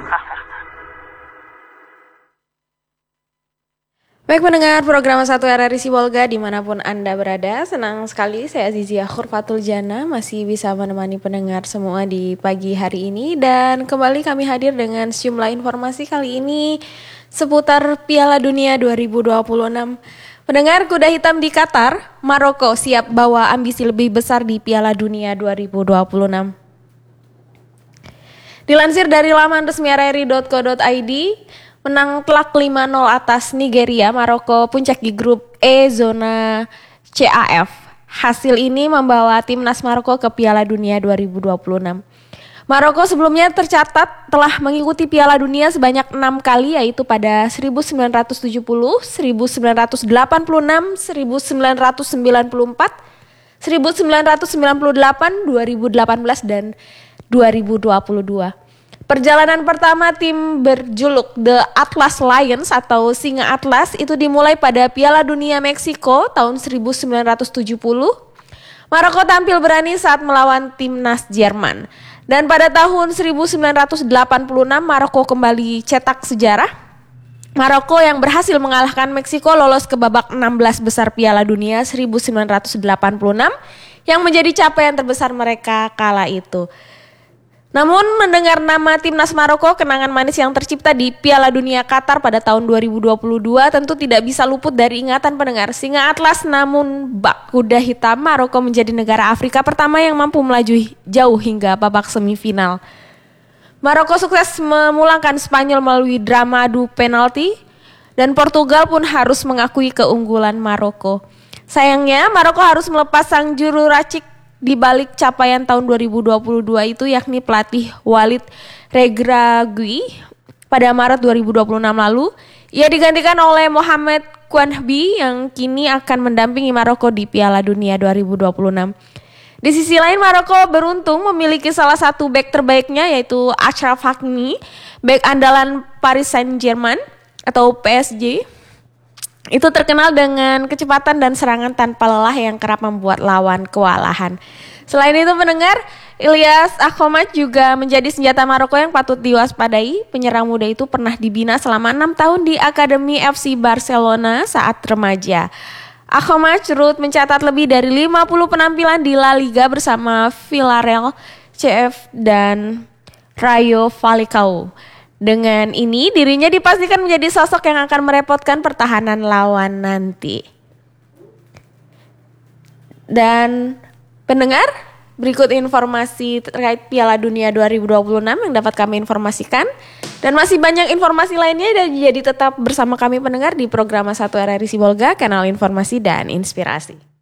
Baik pendengar program 1 RRI Sibolga dimanapun Anda berada, senang sekali saya Azizia Khurfatul Jana masih bisa menemani pendengar semua di pagi hari ini. Dan kembali kami hadir dengan sejumlah informasi kali ini seputar Piala Dunia 2026. Pendengar, kuda hitam di Qatar, Maroko siap bawa ambisi lebih besar di Piala Dunia 2026. Dilansir dari laman resmi rri.co.id, menang telak 5-0 atas Nigeria, Maroko puncak di grup E zona CAF. Hasil ini membawa timnas Maroko ke Piala Dunia 2026. Maroko sebelumnya tercatat telah mengikuti Piala Dunia sebanyak 6 kali, yaitu pada 1970, 1986, 1994, 1998, 2018, dan 2022. Perjalanan pertama tim berjuluk The Atlas Lions atau Singa Atlas itu dimulai pada Piala Dunia Meksiko tahun 1970. Maroko tampil berani saat melawan timnas Jerman. Dan pada tahun 1986 Maroko kembali cetak sejarah. Maroko yang berhasil mengalahkan Meksiko lolos ke babak 16 besar Piala Dunia 1986 yang menjadi capaian terbesar mereka kala itu. Namun mendengar nama timnas Maroko, kenangan manis yang tercipta di Piala Dunia Qatar pada tahun 2022 tentu tidak bisa luput dari ingatan pendengar. Singa Atlas namun bak kuda hitam, Maroko menjadi negara Afrika pertama yang mampu melaju jauh hingga babak semifinal. Maroko sukses memulangkan Spanyol melalui drama adu penalti dan Portugal pun harus mengakui keunggulan Maroko. Sayangnya Maroko harus melepas sang juru racik di balik capaian tahun 2022 itu, yakni pelatih Walid Regragui pada Maret 2026 lalu. Ia digantikan oleh Mohamed Kouanebi yang kini akan mendampingi Maroko di Piala Dunia 2026. Di sisi lain Maroko beruntung memiliki salah satu bek terbaiknya, yaitu Achraf Hakimi, bek andalan Paris Saint-Germain atau PSG. Itu terkenal dengan kecepatan dan serangan tanpa lelah yang kerap membuat lawan kewalahan. Selain itu pendengar, Ilyas Akhomat juga menjadi senjata Maroko yang patut diwaspadai. Penyerang muda itu pernah dibina selama 6 tahun di Akademi FC Barcelona saat remaja. Akhomat turut mencatat lebih dari 50 penampilan di La Liga bersama Villarreal, CF, dan Rayo Vallecano. Dengan ini dirinya dipastikan menjadi sosok yang akan merepotkan pertahanan lawan nanti. Dan pendengar, berikut informasi terkait Piala Dunia 2026 yang dapat kami informasikan. Dan masih banyak informasi lainnya, dan jadi tetap bersama kami pendengar di program 1 RRI Sibolga, kanal informasi dan inspirasi.